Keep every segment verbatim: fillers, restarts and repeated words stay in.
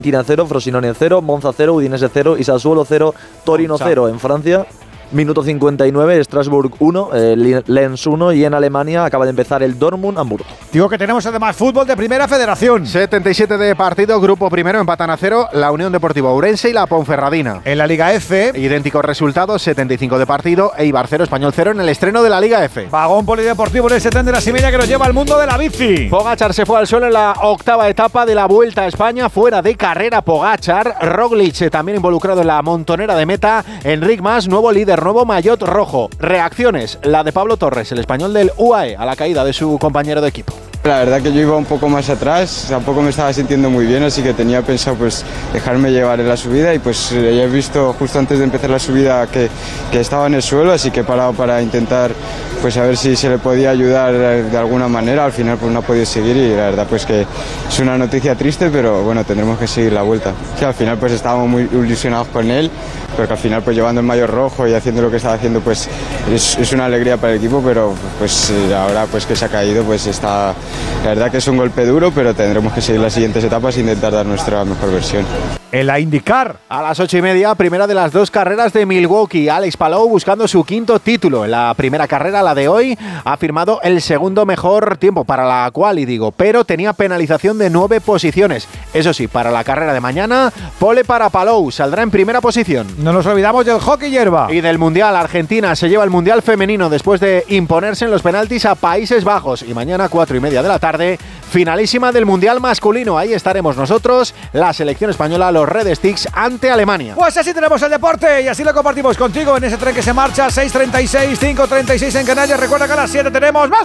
Fiorentina cero, Frosinone cero, Monza cero, Udinese cero y Sassuolo cero, Torino cero. En Francia, minuto cincuenta y nueve, Strasbourg uno, eh, Lens uno, y en Alemania acaba de empezar el Dortmund-Hamburgo. Digo que tenemos además fútbol de Primera Federación. setenta y siete de partido, grupo primero, empatan a cero la Unión Deportiva Ourense y la Ponferradina. En la Liga F, idénticos resultados, setenta y cinco de partido, Eibar cero, Español cero en el estreno de la Liga F. Vagón polideportivo en el setenta de la Simeña que nos lleva al mundo de la bici. Pogačar se fue al suelo en la octava etapa de la Vuelta a España, fuera de carrera Pogačar. Roglic también involucrado en la montonera de meta. Enric Mas, nuevo líder, nuevo maillot rojo. Reacciones, la de Pablo Torres, el español del U A E, a la caída de su compañero de equipo. La verdad que yo iba un poco más atrás, tampoco me estaba sintiendo muy bien, así que tenía pensado pues dejarme llevar en la subida y pues eh, ya he visto justo antes de empezar la subida que, que estaba en el suelo, así que he parado para intentar pues a ver si se le podía ayudar de alguna manera. Al final pues no ha podido seguir y la verdad pues que es una noticia triste, pero bueno, tendremos que seguir la vuelta. Sí, al final pues estábamos muy ilusionados con él, porque al final pues llevando el maillot rojo y haciendo lo que estaba haciendo pues es, es una alegría para el equipo, pero pues ahora pues que se ha caído pues está... La verdad que es un golpe duro, pero tendremos que seguir las siguientes etapas e intentar dar nuestra mejor versión. En la IndyCar, a las ocho y media, primera de las dos carreras de Milwaukee. Alex Palou buscando su quinto título. En la primera carrera, la de hoy, ha firmado el segundo mejor tiempo para la quali, digo, pero tenía penalización de nueve posiciones. Eso sí, para la carrera de mañana, pole para Palou, saldrá en primera posición. No nos olvidamos del hockey hierba. Y del Mundial, Argentina se lleva el Mundial femenino después de imponerse en los penaltis a Países Bajos. Y mañana, cuatro y media de la tarde, finalísima del Mundial masculino. Ahí estaremos nosotros, la selección española, los Red Sticks ante Alemania. Pues así tenemos el deporte y así lo compartimos contigo en ese tren que se marcha. Seis treinta y seis, cinco treinta y seis en Canarias. Recuerda que a las siete tenemos más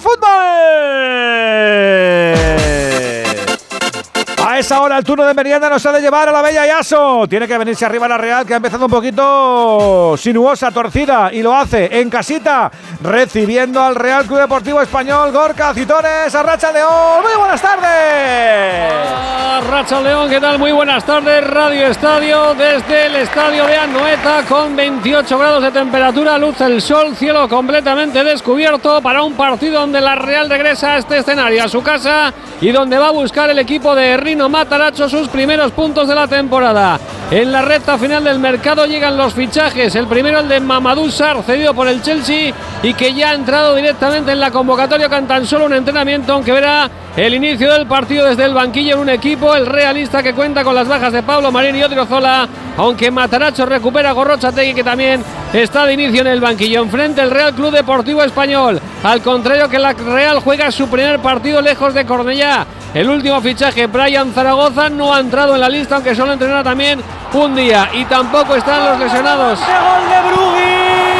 fútbol. A esa hora el turno de merienda nos ha de llevar a la bella Yaso. Tiene que venirse arriba la Real, que ha empezado un poquito sinuosa, torcida, y lo hace en casita, recibiendo al Real Club Deportivo Español. Gorka Citores, Arratsaldeon. Muy buenas tardes. Arratsaldeon, ¿qué tal? Muy buenas tardes. Radio Estadio, desde el estadio de Anoeta, con veintiocho grados de temperatura, luce el sol, cielo completamente descubierto para un partido donde la Real regresa a este escenario, a su casa, y donde va a buscar el equipo de Rino Matarazzo sus primeros puntos de la temporada. En la recta final del mercado llegan los fichajes. El primero, el de Mamadou Sarr, cedido por el Chelsea y que ya ha entrado directamente en la convocatoria con tan solo un entrenamiento, aunque verá el inicio del partido desde el banquillo en un equipo, el realista, que cuenta con las bajas de Pablo Marín y Odriozola, aunque Matarazzo recupera a Gorrotxategi, que también está de inicio en el banquillo. Enfrente el Real Club Deportivo Español, al contrario que la Real juega su primer partido lejos de Cornellá. El último fichaje, Brian Zaragoza, no ha entrado en la lista, aunque solo entrenará también un día, y tampoco están los lesionados. ¡De gol de Brugui!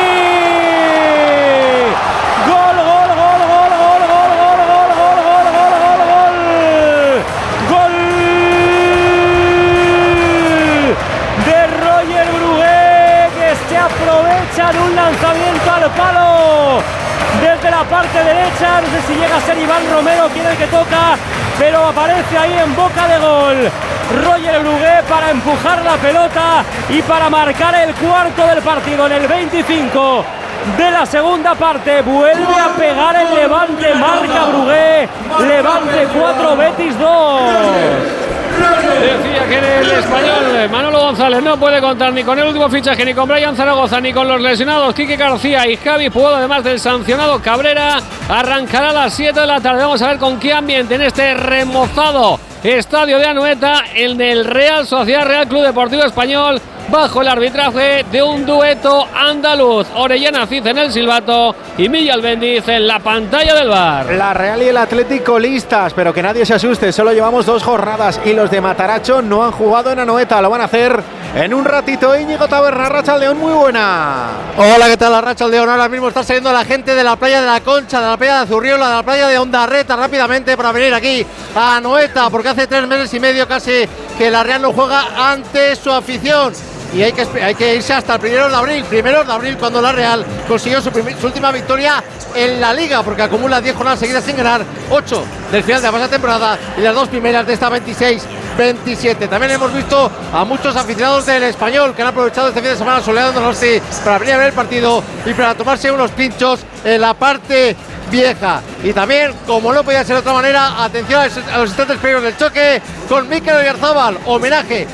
¡Gol, gol, gol, gol, gol, gol, gol, gol, gol, gol, gol, gol! ¡Gol de Roger Brugué, que se aprovecha de un lanzamiento al palo desde la parte derecha! No sé si llega a ser Iván Romero quien el que toca, pero aparece ahí en boca de gol Roger Brugué para empujar la pelota y para marcar el cuarto del partido. En el veinticinco de la segunda parte vuelve a pegar el Levante, marca Brugué. Levante cuatro, Betis dos. Decía que en el Español Manolo González no puede contar ni con el último fichaje, ni con Brian Zaragoza, ni con los lesionados Quique García y Javi Puedo, además del sancionado Cabrera. Arrancará a las siete de la tarde. Vamos a ver con qué ambiente en este remozado estadio de Anoeta, el del Real Sociedad Real Club Deportivo Español, bajo el arbitraje de un dueto andaluz. Orellana Cid en el silbato y Millán Bendiz en la pantalla del bar. La Real y el Atlético listas, pero que nadie se asuste, solo llevamos dos jornadas y los de Matarazzo no han jugado en Anoeta, lo van a hacer en un ratito. Íñigo Taberna, Arratsaldeon, muy buena. Hola, ¿qué tal? Arratsaldeon. Ahora mismo está saliendo la gente de la playa de la Concha, de la playa de Azurriola, de la playa de Ondarreta rápidamente para venir aquí a Anoeta, porque hace tres meses y medio casi que la Real no juega ante su afición. Y hay que, hay que irse hasta el primero de abril, primero de abril, cuando la Real consiguió su, primer, su última victoria en la Liga, porque acumula diez jornadas seguidas sin ganar, ocho del final de la pasada temporada y las dos primeras de esta veintiséis veintisiete. También hemos visto a muchos aficionados del Español que han aprovechado este fin de semana soleado en Donosti para venir a ver el partido y para tomarse unos pinchos en la parte vieja. Y también, como no podía ser de otra manera, atención a los instantes previos del choque con Mikel Oyarzabal, homenaje